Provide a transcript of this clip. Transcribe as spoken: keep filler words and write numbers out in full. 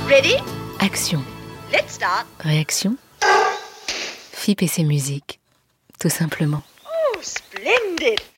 Ready? Action. Let's start. Réaction. F I P et ses musiques, tout simplement. Oh, splendid.